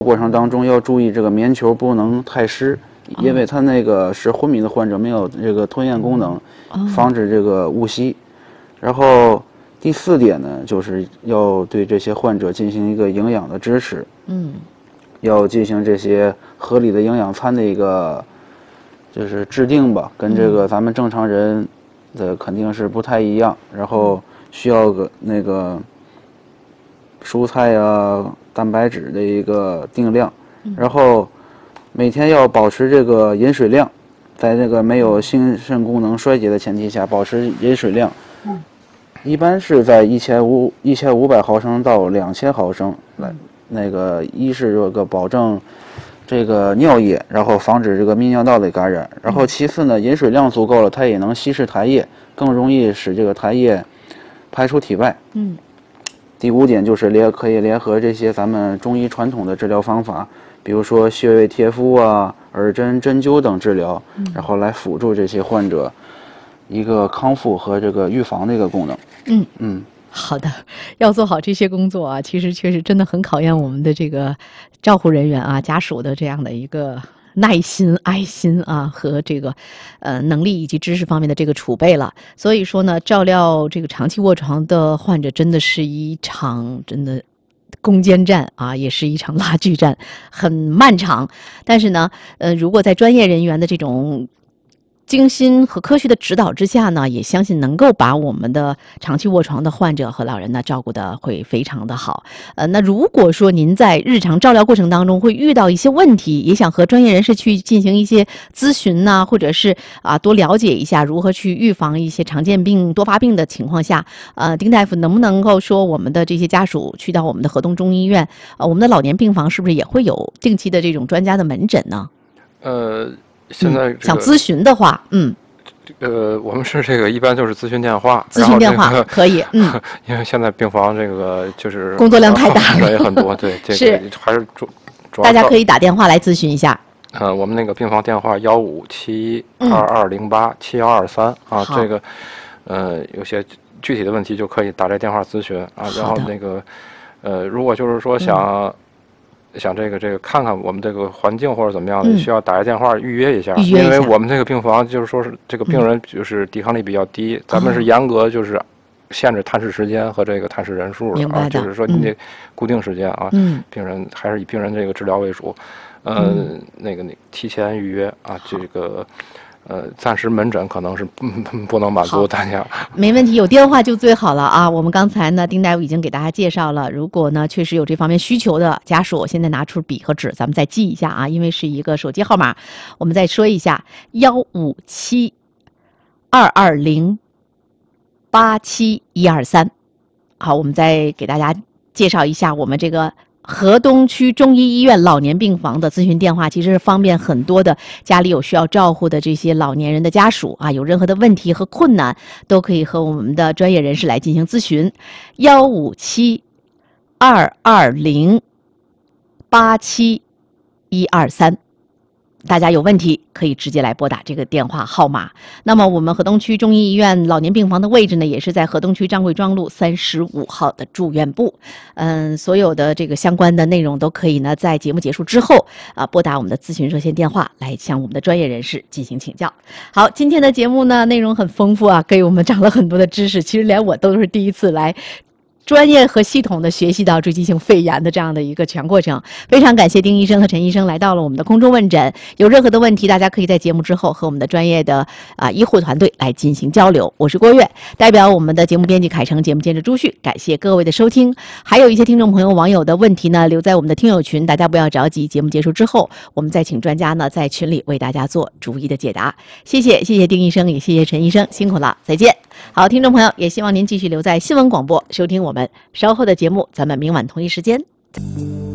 过程当中要注意这个棉球不能太湿，因为它那个是昏迷的患者，没有这个吞咽功能，防止这个误吸。然后第4点呢，就是要对这些患者进行一个营养的支持，要进行这些合理的营养餐的一个就是制定吧，跟这个咱们正常人的肯定是不太一样。然后需要个那个蔬菜啊、蛋白质的一个定量，然后每天要保持这个饮水量，在这个没有心肾功能衰竭的前提下，保持饮水量，一般是在1500毫升到2000毫升来。那个一是这个保证这个尿液，然后防止这个泌尿道的感染。然后其次呢，饮水量足够了，它也能稀释痰液，更容易使这个痰液排出体外。第5点就是可以联合这些咱们中医传统的治疗方法，比如说穴位贴敷啊、耳针、针灸等治疗，然后来辅助这些患者一个康复和这个预防的一个功能。 好的，要做好这些工作啊，其实确实真的很考验我们的这个照护人员啊、家属的这样的一个耐心、爱心啊和这个能力以及知识方面的这个储备了。所以说呢，照料这个长期卧床的患者真的是一场真的攻坚战啊，也是一场拉锯战，很漫长。但是呢，如果在专业人员的这种精心和科学的指导之下呢，也相信能够把我们的长期卧床的患者和老人呢照顾的会非常的好。那如果说您在日常照料过程当中会遇到一些问题，也想和专业人士去进行一些咨询呐，或者是多了解一下如何去预防一些常见病多发病的情况下，丁大夫能不能够说我们的这些家属去到我们的河东中医院，我们的老年病房是不是也会有定期的这种专家的门诊呢？ 现在想咨询的话， 我们是这个一般就是咨询电话， 可以， 因为现在病房这个就是工作量太大了， 人也很多，对，这个还是主要大家可以打电话来咨询一下。 我们那个病房电话15722087123啊，这个有些具体的问题就可以打这电话咨询啊，然后那个如果就是说想这个看看我们这个环境或者怎么样的，需要打个电话预约一下，因为我们这个病房就是说是这个病人就是抵抗力比较低，咱们是严格就是限制探视时间和这个探视人数的啊，就是说你得固定时间啊，病人还是以病人这个治疗为主，那个提前预约啊，这个。暂时门诊可能是不能满足大家。 没问题，有电话就最好了啊！我们刚才呢，丁大夫已经给大家介绍了，如果呢确实有这方面需求的家属，现在拿出笔和纸，咱们再记一下啊，因为是一个手机号码，我们再说一下15722087123。好，我们再给大家介绍一下我们这个河东区中医医院老年病房的咨询电话，其实是方便很多的家里有需要照顾的这些老年人的家属啊，有任何的问题和困难都可以和我们的专业人士来进行咨询。15722087123，大家有问题可以直接来拨打这个电话号码。那么我们河东区中医医院老年病房的位置呢，也是在河东区张贵庄路35号的住院部。所有的这个相关的内容都可以呢在节目结束之后拨打我们的咨询热线电话来向我们的专业人士进行请教。好，今天的节目呢内容很丰富啊，给我们长了很多的知识，其实连我都是第一次来专业和系统的学习到坠积性肺炎的这样的一个全过程。非常感谢丁医生和陈医生来到了我们的空中问诊，有任何的问题大家可以在节目之后和我们的专业的医护团队来进行交流。我是郭月，代表我们的节目编辑凯成，节目监制朱旭，感谢各位的收听。还有一些听众朋友网友的问题呢留在我们的听友群，大家不要着急，节目结束之后我们再请专家呢在群里为大家做逐一的解答。谢谢丁医生，也谢谢陈医生，辛苦了，再见。好，听众朋友，也希望您继续留在新闻广播收听我们稍后的节目，咱们明晚同一时间。